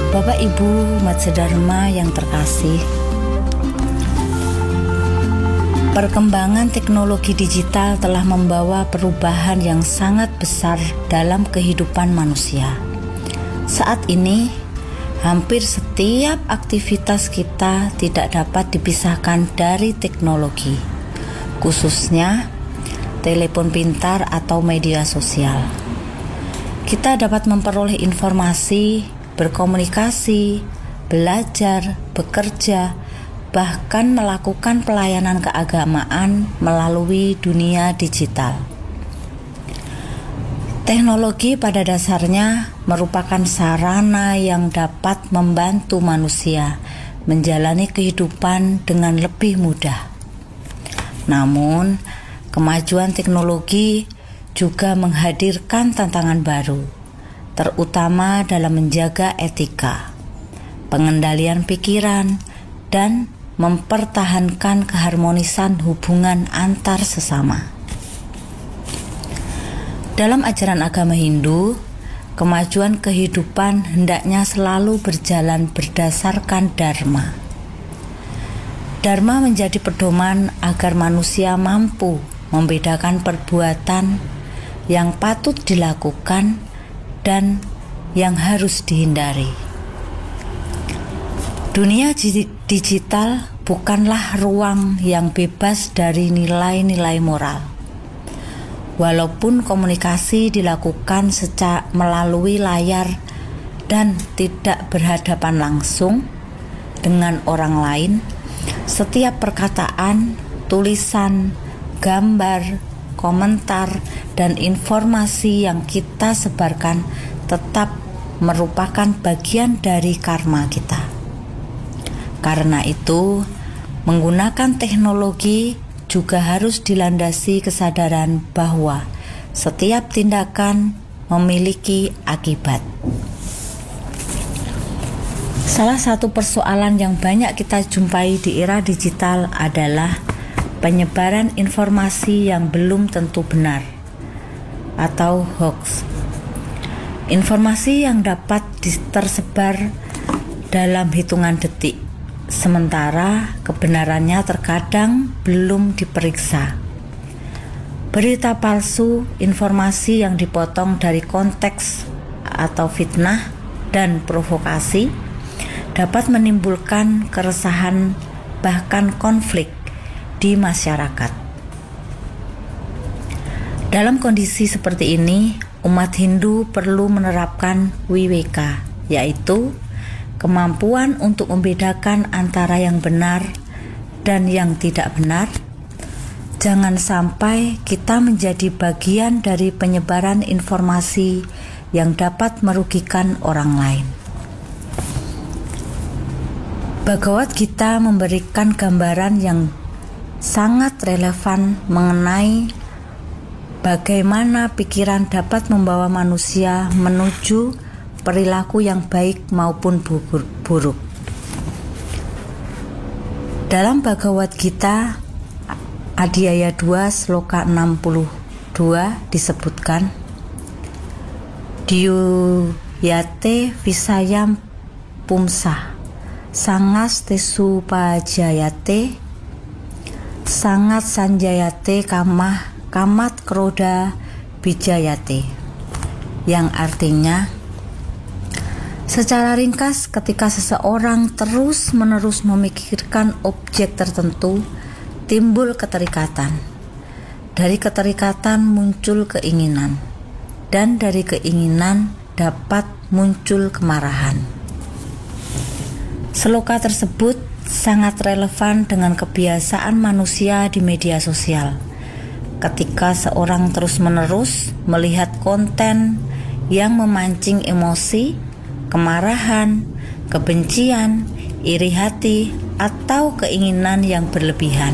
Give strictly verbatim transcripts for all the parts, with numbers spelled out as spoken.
Bapak Ibu Matsudharma yang terkasih, perkembangan teknologi digital telah membawa perubahan yang sangat besar dalam kehidupan manusia. Saat ini, hampir setiap aktivitas kita tidak dapat dipisahkan dari teknologi, khususnya telepon pintar atau media sosial. Kita dapat memperoleh informasi, berkomunikasi, belajar, bekerja, bahkan melakukan pelayanan keagamaan melalui dunia digital. Teknologi pada dasarnya merupakan sarana yang dapat membantu manusia menjalani kehidupan dengan lebih mudah. Namun, kemajuan teknologi juga menghadirkan tantangan baru, terutama dalam menjaga etika, pengendalian pikiran, dan mempertahankan keharmonisan hubungan antar sesama. Dalam ajaran agama Hindu, kemajuan kehidupan hendaknya selalu berjalan berdasarkan dharma. Dharma menjadi pedoman agar manusia mampu membedakan perbuatan yang patut dilakukan dan yang harus dihindari. Dunia digital bukanlah ruang yang bebas dari nilai-nilai moral. Walaupun komunikasi dilakukan secara melalui layar dan tidak berhadapan langsung dengan orang lain, setiap perkataan, tulisan, gambar, komentar, dan informasi yang kita sebarkan tetap merupakan bagian dari karma kita. Karena itu, menggunakan teknologi juga harus dilandasi kesadaran bahwa setiap tindakan memiliki akibat. Salah satu persoalan yang banyak kita jumpai di era digital adalah penyebaran informasi yang belum tentu benar atau hoax. Informasi yang dapat tersebar dalam hitungan detik, sementara kebenarannya terkadang belum diperiksa. Berita palsu, informasi yang dipotong dari konteks atau fitnah dan provokasi dapat menimbulkan keresahan bahkan konflik di masyarakat. Dalam kondisi seperti ini, umat Hindu perlu menerapkan Viveka, yaitu kemampuan untuk membedakan antara yang benar dan yang tidak benar. Jangan sampai kita menjadi bagian dari penyebaran informasi yang dapat merugikan orang lain. Bhagavad Gita memberikan gambaran yang sangat relevan mengenai bagaimana pikiran dapat membawa manusia menuju perilaku yang baik maupun buruk. Dalam Bhagavad Gita Adhyaya dua Sloka enam puluh dua disebutkan, Diyuyate visayam pumsah sangas tesu pajayate sangat sanjayate kamah kamat kroda bijayate, yang artinya, secara ringkas, ketika seseorang terus-menerus memikirkan objek tertentu, timbul keterikatan. Dari keterikatan muncul keinginan, dan dari keinginan dapat muncul kemarahan. Sloka tersebut sangat relevan dengan kebiasaan manusia di media sosial. Ketika seorang terus-menerus melihat konten yang memancing emosi, kemarahan, kebencian, iri hati, atau keinginan yang berlebihan,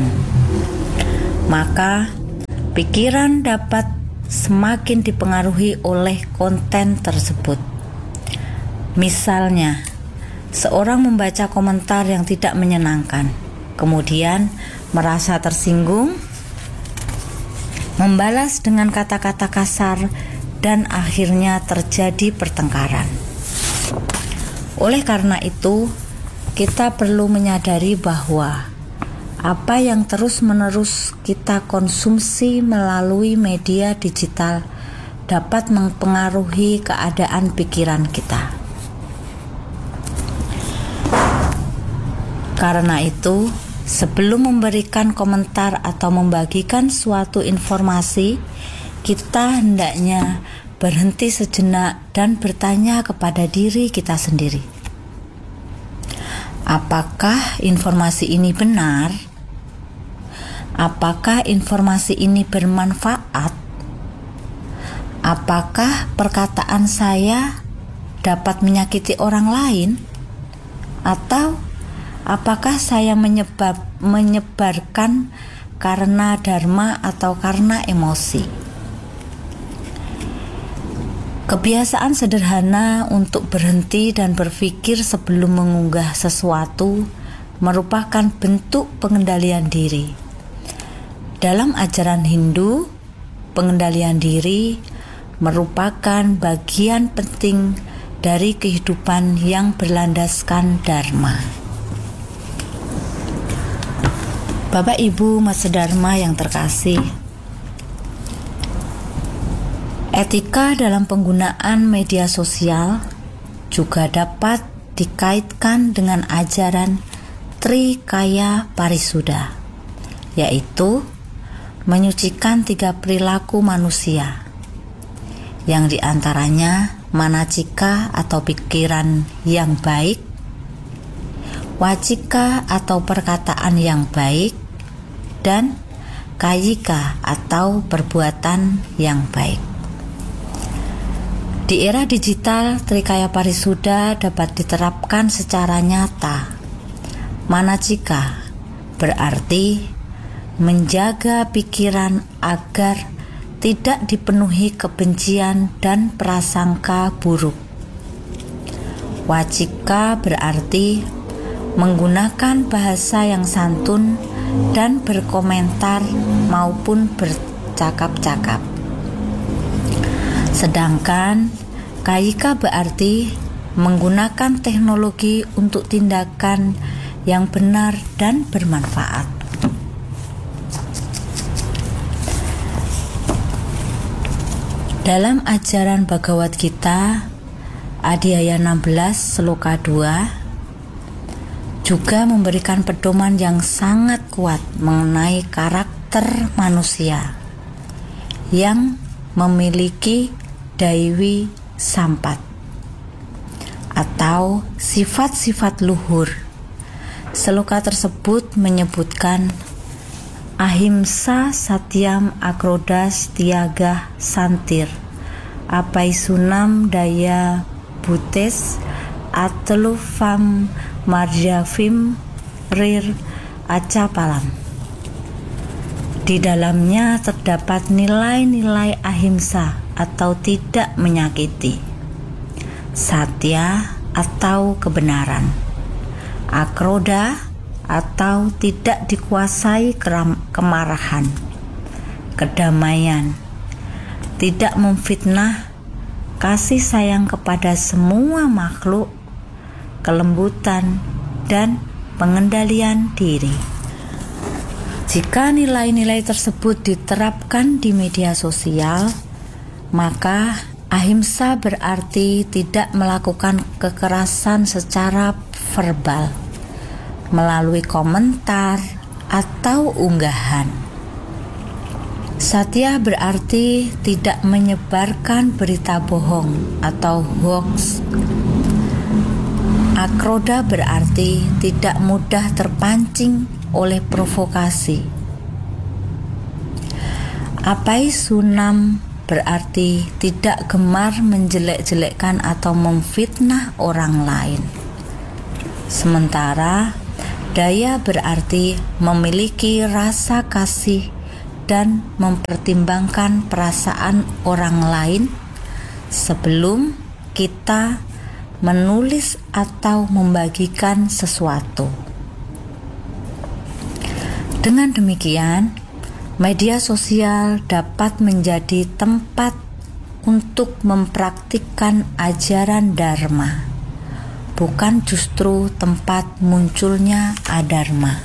maka pikiran dapat semakin dipengaruhi oleh konten tersebut. Misalnya, seorang membaca komentar yang tidak menyenangkan, kemudian merasa tersinggung, membalas dengan kata-kata kasar, dan akhirnya terjadi pertengkaran. Oleh karena itu, kita perlu menyadari bahwa apa yang terus-menerus kita konsumsi melalui media digital dapat mempengaruhi keadaan pikiran kita. Karena itu, sebelum memberikan komentar atau membagikan suatu informasi, kita hendaknya berhenti sejenak dan bertanya kepada diri kita sendiri. Apakah informasi ini benar? Apakah informasi ini bermanfaat? Apakah perkataan saya dapat menyakiti orang lain? Atau apakah saya menyebab, menyebarkan karena dharma atau karena emosi? Kebiasaan sederhana untuk berhenti dan berpikir sebelum mengunggah sesuatu merupakan bentuk pengendalian diri. Dalam ajaran Hindu, pengendalian diri merupakan bagian penting dari kehidupan yang berlandaskan dharma. Bapak Ibu Mas Dharma yang terkasih, etika dalam penggunaan media sosial juga dapat dikaitkan dengan ajaran Trikaya Parisuddha, yaitu menyucikan tiga perilaku manusia, yang diantaranya manacika atau pikiran yang baik, wacika atau perkataan yang baik, dan kayika atau perbuatan yang baik. Di era digital, Trikaya Parisuddha dapat diterapkan secara nyata. Manacika berarti menjaga pikiran agar tidak dipenuhi kebencian dan prasangka buruk. Wacika berarti menggunakan bahasa yang santun dan berkomentar maupun bercakap-cakap. Sedangkan kayika berarti menggunakan teknologi untuk tindakan yang benar dan bermanfaat. Dalam ajaran Bhagavad Gita, Adhyaya enam belas Sloka dua, juga memberikan pedoman yang sangat kuat mengenai karakter manusia yang memiliki Daiwi Sampat atau sifat-sifat luhur. Sloka tersebut menyebutkan ahimsa, satyam, akrodas, tiaga, santir, apaisunam, daya, butes, atelufam, marjavim, rir, acapalam. Di dalamnya terdapat nilai-nilai ahimsa atau tidak menyakiti, satya atau kebenaran, akroda atau tidak dikuasai kemarahan, kedamaian, tidak memfitnah, kasih sayang kepada semua makhluk, kelembutan, dan pengendalian diri. Jika nilai-nilai tersebut diterapkan di media sosial, maka ahimsa berarti tidak melakukan kekerasan secara verbal melalui komentar atau unggahan. Satya berarti tidak menyebarkan berita bohong atau hoax. Akroda berarti tidak mudah terpancing oleh provokasi. Apaisunam berarti tidak gemar menjelek-jelekkan atau memfitnah orang lain. Sementara daya berarti memiliki rasa kasih dan mempertimbangkan perasaan orang lain sebelum kita menulis atau membagikan sesuatu. Dengan demikian, media sosial dapat menjadi tempat untuk mempraktikkan ajaran dharma, bukan justru tempat munculnya adharma.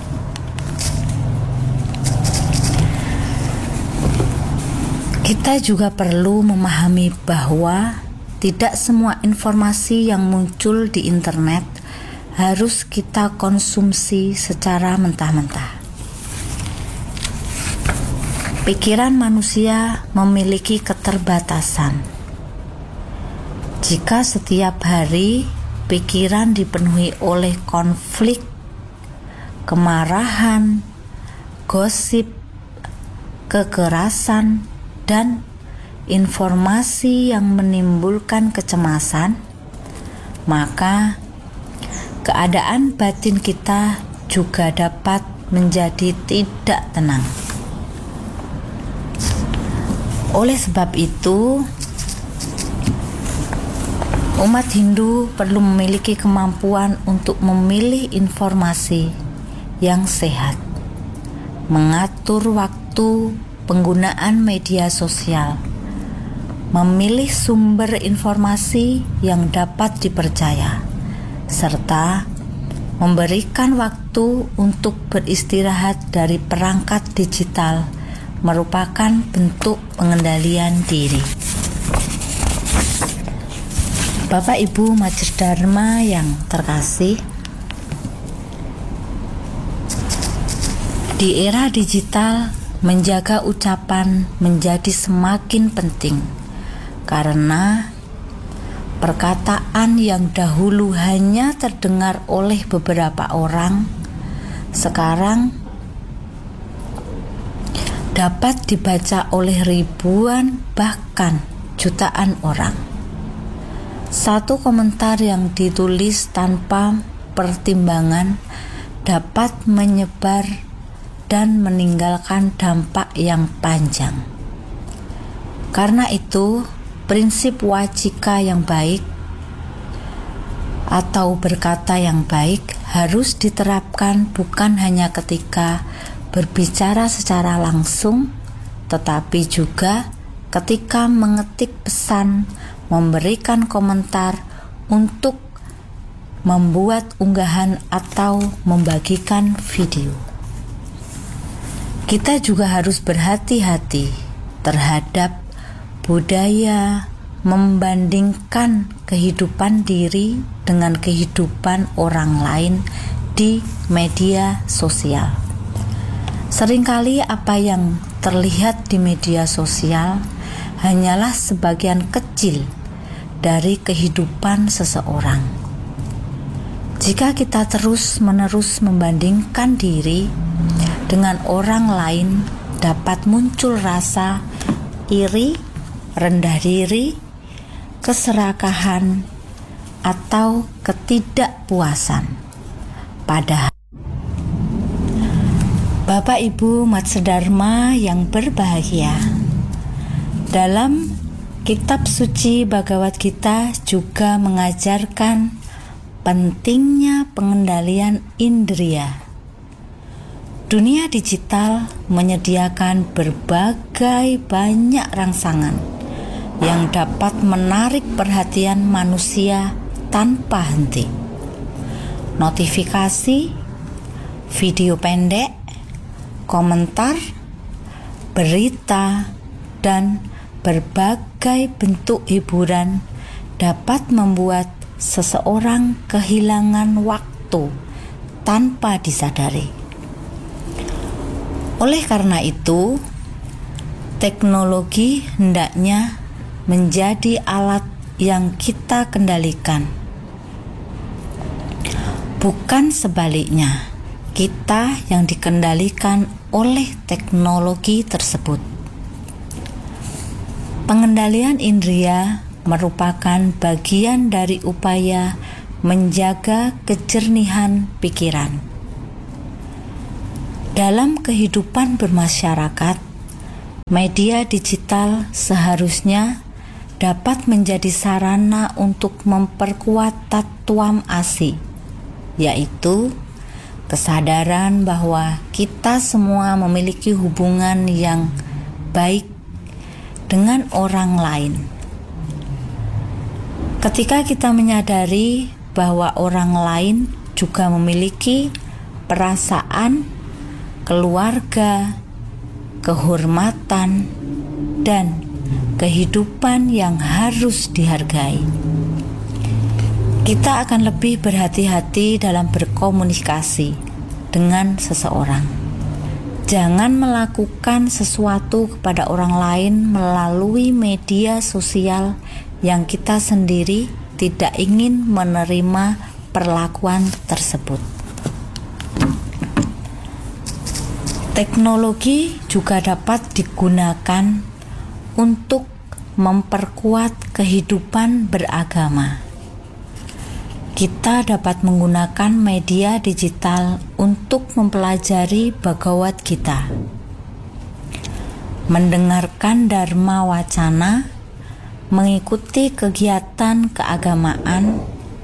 Kita juga perlu memahami bahwa tidak semua informasi yang muncul di internet harus kita konsumsi secara mentah-mentah. Pikiran manusia memiliki keterbatasan. Jika setiap hari pikiran dipenuhi oleh konflik, kemarahan, gosip, kekerasan, dan informasi yang menimbulkan kecemasan, maka keadaan batin kita juga dapat menjadi tidak tenang. Oleh sebab itu, umat Hindu perlu memiliki kemampuan untuk memilih informasi yang sehat, mengatur waktu penggunaan media sosial, memilih sumber informasi yang dapat dipercaya, serta memberikan waktu untuk beristirahat dari perangkat digital merupakan bentuk pengendalian diri. Bapak Ibu Majelis Dharma yang terkasih, di era digital menjaga ucapan menjadi semakin penting karena perkataan yang dahulu hanya terdengar oleh beberapa orang sekarang dapat dibaca oleh ribuan bahkan jutaan orang. Satu komentar yang ditulis tanpa pertimbangan dapat menyebar dan meninggalkan dampak yang panjang. Karena itu, prinsip wacika yang baik atau berkata yang baik harus diterapkan bukan hanya ketika berbicara secara langsung, tetapi juga ketika mengetik pesan, memberikan komentar, untuk membuat unggahan atau membagikan video. Kita juga harus berhati-hati terhadap budaya membandingkan kehidupan diri dengan kehidupan orang lain di media sosial. Seringkali apa yang terlihat di media sosial hanyalah sebagian kecil dari kehidupan seseorang. Jika kita terus-menerus membandingkan diri dengan orang lain, dapat muncul rasa iri, rendah diri, keserakahan, atau ketidakpuasan. Padahal Bapak Ibu Majelis Dharma yang berbahagia, dalam kitab suci Bhagavad Gita juga mengajarkan pentingnya pengendalian indria. Dunia digital menyediakan berbagai banyak rangsangan yang dapat menarik perhatian manusia tanpa henti. Notifikasi, video pendek, komentar, berita, dan berbagai bentuk hiburan dapat membuat seseorang kehilangan waktu tanpa disadari. Oleh karena itu, teknologi hendaknya menjadi alat yang kita kendalikan, bukan sebaliknya, kita yang dikendalikan oleh teknologi tersebut. Pengendalian indria merupakan bagian dari upaya menjaga kejernihan pikiran. Dalam kehidupan bermasyarakat, media digital seharusnya dapat menjadi sarana untuk memperkuat tatwam asi, yaitu kesadaran bahwa kita semua memiliki hubungan yang baik dengan orang lain. Ketika kita menyadari bahwa orang lain juga memiliki perasaan, keluarga, kehormatan, dan kehidupan yang harus dihargai. Kita akan lebih berhati-hati dalam berkomunikasi dengan seseorang. Jangan melakukan sesuatu kepada orang lain melalui media sosial yang kita sendiri tidak ingin menerima perlakuan tersebut. Teknologi juga dapat digunakan untuk memperkuat kehidupan beragama. Kita dapat menggunakan media digital untuk mempelajari Bhagavad Gita, mendengarkan Dharma Wacana, mengikuti kegiatan keagamaan,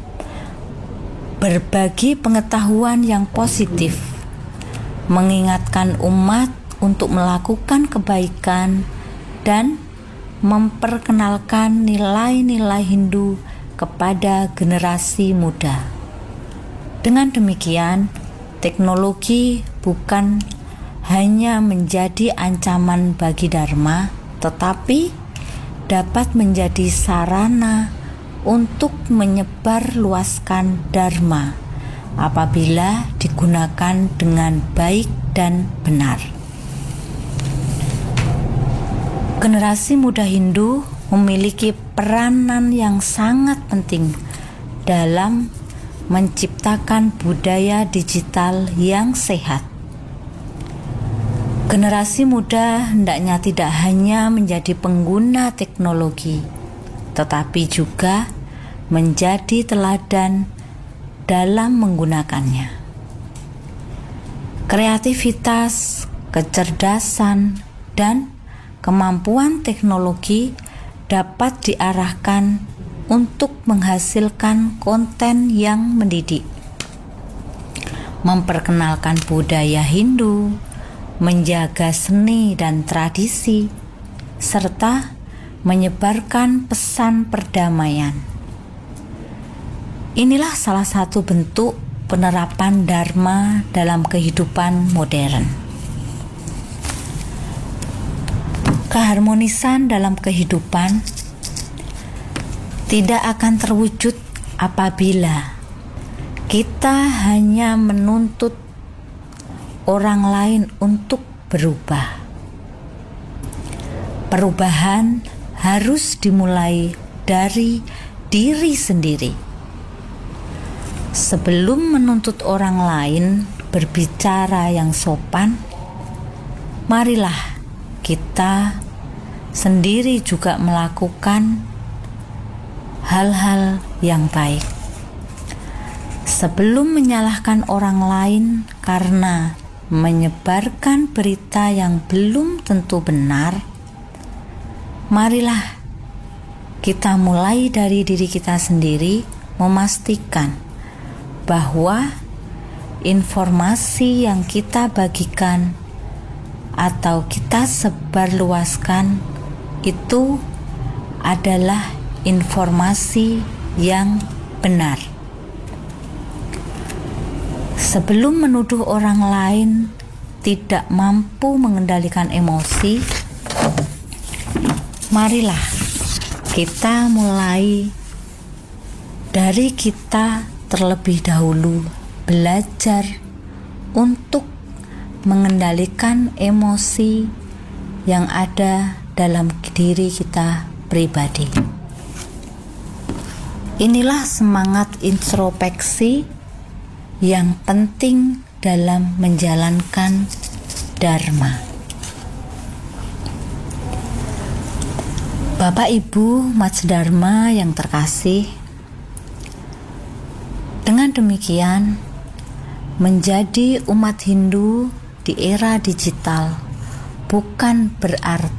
berbagi pengetahuan yang positif, mengingatkan umat untuk melakukan kebaikan, dan memperkenalkan nilai-nilai Hindu kepada generasi muda. Dengan demikian, teknologi bukan hanya menjadi ancaman bagi Dharma, tetapi dapat menjadi sarana untuk menyebarluaskan Dharma apabila digunakan dengan baik dan benar. Generasi muda Hindu memiliki peranan yang sangat penting dalam menciptakan budaya digital yang sehat. Generasi muda hendaknya tidak hanya menjadi pengguna teknologi, tetapi juga menjadi teladan dalam menggunakannya. Kreativitas, kecerdasan, dan kemampuan teknologi dapat diarahkan untuk menghasilkan konten yang mendidik, memperkenalkan budaya Hindu, menjaga seni dan tradisi, serta menyebarkan pesan perdamaian. Inilah salah satu bentuk penerapan Dharma dalam kehidupan modern. Keharmonisan dalam kehidupan tidak akan terwujud apabila kita hanya menuntut orang lain untuk berubah. Perubahan harus dimulai dari diri sendiri. Sebelum menuntut orang lain berbicara yang sopan, marilah kita sendiri juga melakukan hal-hal yang baik. Sebelum menyalahkan orang lain karena menyebarkan berita yang belum tentu benar, marilah kita mulai dari diri kita sendiri, memastikan bahwa informasi yang kita bagikan atau kita sebarluaskan itu adalah informasi yang benar. Sebelum menuduh orang lain tidak mampu mengendalikan emosi, marilah kita mulai dari kita terlebih dahulu, belajar untuk mengendalikan emosi yang ada dalam diri kita pribadi. Inilah semangat introspeksi yang penting dalam menjalankan Dharma. Bapak Ibu Mats Dharma yang terkasih, dengan demikian menjadi umat Hindu di era digital bukan berarti